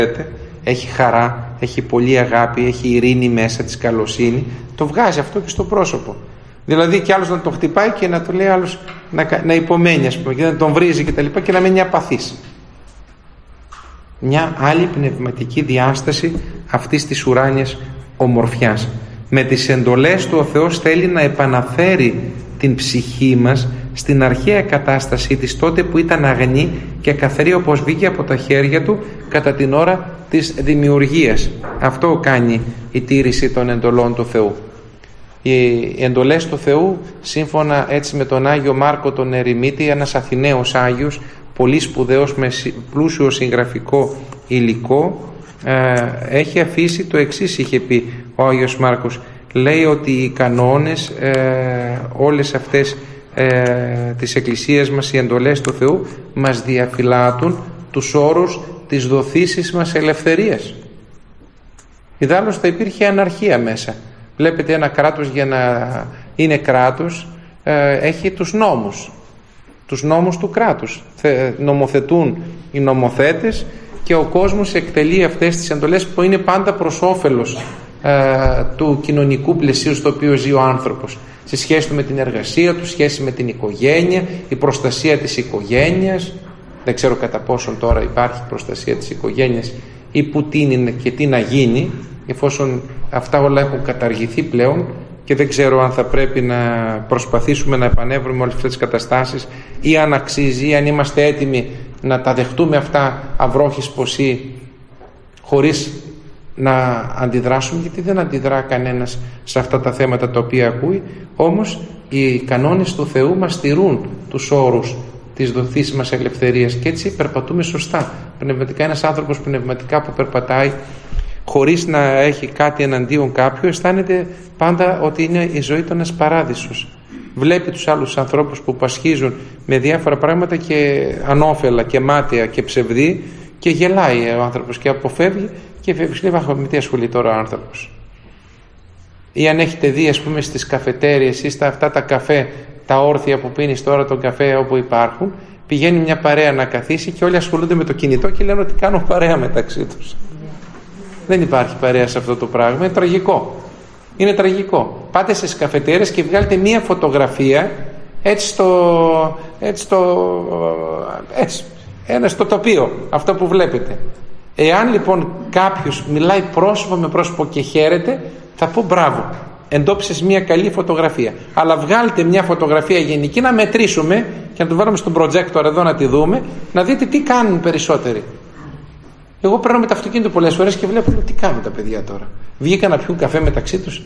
έχει χαρά, έχει πολύ αγάπη, έχει ειρήνη μέσα της, καλοσύνη, το βγάζει αυτό και στο πρόσωπο. Δηλαδή κι άλλος να το χτυπάει και να του λέει άλλος να υπομένει, ας πούμε, και να τον βρίζει και τα λοιπά και να μένει απαθής. Μια άλλη πνευματική διάσταση αυτής της ουράνιας ομορφιάς. Με τις εντολές του ο Θεός θέλει να επαναφέρει την ψυχή μας στην αρχαία κατάστασή της, τότε που ήταν αγνή και καθαρή όπως βγήκε από τα χέρια του κατά την ώρα της δημιουργίας. Αυτό κάνει η τήρηση των εντολών του Θεού. Οι εντολές του Θεού, σύμφωνα έτσι με τον Άγιο Μάρκο τον Ερημίτη, ένας Αθηναίος Άγιος, πολύ σπουδαίος με πλούσιο συγγραφικό υλικό, έχει αφήσει το εξής, είχε πει ο Άγιος Μάρκος. Λέει ότι οι κανόνες, όλες αυτές της Εκκλησίας μας, οι εντολές του Θεού μας διαφυλάττουν τους όρους της δοθήσης μας ελευθερίας. Ιδάλλως θα υπήρχε αναρχία μέσα. Βλέπετε, ένα κράτος για να είναι κράτος έχει τους νόμους του κράτους. Νομοθετούν οι νομοθέτες και ο κόσμος εκτελεί αυτές τις εντολές που είναι πάντα προς όφελος του κοινωνικού πλαισίου στο οποίο ζει ο άνθρωπος, σε σχέση του με την εργασία του, σχέση με την οικογένεια, η προστασία της οικογένειας. Δεν ξέρω κατά πόσον τώρα υπάρχει προστασία της οικογένειας ή που τι είναι και τι να γίνει, εφόσον αυτά όλα έχουν καταργηθεί πλέον, και δεν ξέρω αν θα πρέπει να προσπαθήσουμε να επανέβρουμε όλες αυτές τις καταστάσεις ή αν αξίζει ή αν είμαστε έτοιμοι να τα δεχτούμε αυτά αυρόχης ποσή χωρίς να αντιδράσουμε, γιατί δεν αντιδρά κανένας σε αυτά τα θέματα τα οποία ακούει. Όμως οι κανόνες του Θεού μας στηρούν τους όρους της δοθής μας ελευθερίας και έτσι περπατούμε σωστά πνευματικά. Ένας άνθρωπος πνευματικά που περπατάει χωρίς να έχει κάτι εναντίον κάποιου, αισθάνεται πάντα ότι είναι η ζωή του ένας παράδεισος. Βλέπει τους άλλους ανθρώπους που πασχίζουν με διάφορα πράγματα και ανώφελα και μάταια και ψευδή και γελάει ο άνθρωπος και αποφεύγει και φεύγει. Με τι ασχολεί τώρα ο άνθρωπος? Ή αν έχετε δει, ας πούμε, στις καφετέριες ή στα αυτά τα καφέ, τα όρθια που πίνεις τώρα τον καφέ όπου υπάρχουν, πηγαίνει μια παρέα να καθίσει και όλοι ασχολούνται με το κινητό και λένε ότι κάνουν παρέα μεταξύ τους. Δεν υπάρχει παρέα σε αυτό το πράγμα. Είναι τραγικό. Είναι τραγικό. Πάτε στις καφετέρειες και βγάλετε μία φωτογραφία έτσι στο τοπίο, αυτό που βλέπετε. Εάν λοιπόν κάποιος μιλάει πρόσωπο με πρόσωπο και χαίρεται, θα πω μπράβο, εντόπισες μία καλή φωτογραφία. Αλλά βγάλτε μία φωτογραφία γενική να μετρήσουμε και να το βάλουμε στον projector εδώ να τη δούμε, να δείτε τι κάνουν περισσότεροι. Εγώ παίρνω με το αυτοκίνητο πολλές φορές και βλέπω τι κάνουν τα παιδιά τώρα. Βγήκαν να πιούν καφέ μεταξύ τους.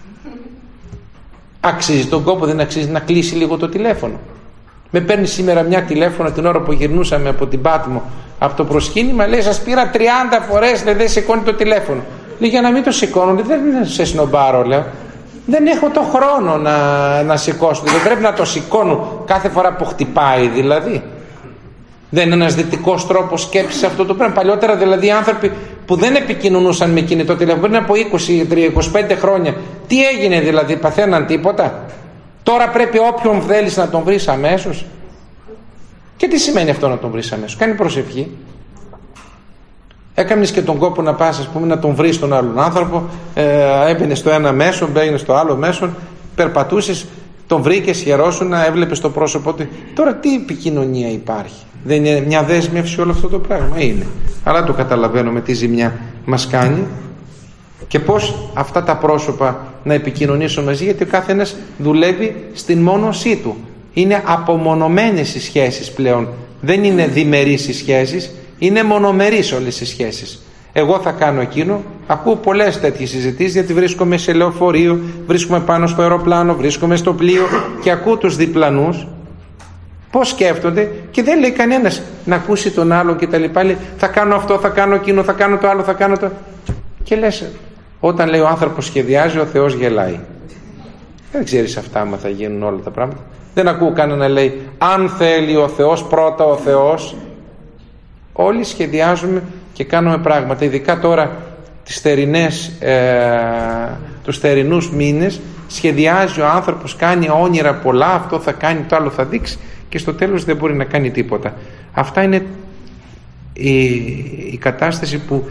Αξίζει τον κόπο, δεν αξίζει να κλείσει λίγο το τηλέφωνο? Με παίρνει σήμερα μια τηλέφωνο την ώρα που γυρνούσαμε από την Πάτμο από το προσκύνημα, λέει σας πήρα 30 φορές, δεν σηκώνει το τηλέφωνο. Λέει για να μην το σηκώνω, δεν σε σνομπάρω, λέω. Δεν έχω το χρόνο να σηκώσω, δεν πρέπει να το σηκώνω κάθε φορά που χτυπάει δηλαδή. Δεν είναι ένας δυτικός τρόπος σκέψης αυτό το πράγμα? Παλιότερα δηλαδή οι άνθρωποι που δεν επικοινωνούσαν με κινητό τηλέφωνο πριν από 20-25 χρόνια, τι έγινε δηλαδή? Παθαίναν τίποτα? Τώρα πρέπει όποιον θέλεις να τον βρεις αμέσως. Και τι σημαίνει αυτό να τον βρεις αμέσως? Κάνει προσευχή. Έκανες και τον κόπο να πας, ας πούμε, να τον βρεις τον άλλον άνθρωπο, έμπαινες στο ένα μέσο, μπαίνεις στο άλλο μέσο, περπατούσες, τον βρήκες, χαιρόσουν, έβλεπες το πρόσωπό του. Τώρα τι επικοινωνία υπάρχει? Δεν είναι μια δέσμευση όλο αυτό το πράγμα? Είναι. Αλλά το καταλαβαίνουμε τι ζημιά μας κάνει και πώς αυτά τα πρόσωπα να επικοινωνήσουν μαζί, γιατί ο καθένας δουλεύει στην μόνωσή του. Είναι απομονωμένες οι σχέσεις πλέον. Δεν είναι διμερείς οι σχέσεις, είναι μονομερείς όλες οι σχέσεις. Εγώ θα κάνω εκείνο. Ακούω πολλές τέτοιες συζητήσεις, γιατί βρίσκομαι σε λεωφορείο, βρίσκομαι πάνω στο αεροπλάνο, βρίσκομαι στο πλοίο και ακούω τους διπλανούς πώς σκέφτονται και δεν λέει κανένας να ακούσει τον άλλον και τα λοιπά. Λέει, θα κάνω αυτό, θα κάνω εκείνο, θα κάνω το άλλο, θα κάνω το... Και λες, όταν λέει ο άνθρωπος σχεδιάζει, ο Θεός γελάει. Δεν ξέρεις αυτά άμα θα γίνουν όλα τα πράγματα. Δεν ακούω κανένα να λέει αν θέλει ο Θεός, πρώτα ο Θεός. Όλοι σχεδιάζουμε και κάνουμε πράγματα, ειδικά τώρα τους θερινούς μήνες σχεδιάζει ο άνθρωπος, κάνει όνειρα πολλά, αυτό θα κάνει, το άλλο θα δείξει και στο τέλος δεν μπορεί να κάνει τίποτα. Αυτά είναι η κατάσταση που